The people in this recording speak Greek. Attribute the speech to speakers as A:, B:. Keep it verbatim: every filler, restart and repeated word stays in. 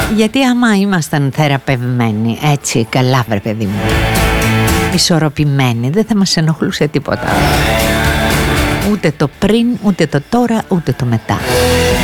A: Γιατί άμα ήμασταν θεραπευμένοι, έτσι καλά βρε παιδί μου, ισορροπημένοι, δεν θα μας ενοχλούσε τίποτα. Ούτε το πριν, ούτε το τώρα, ούτε το μετά.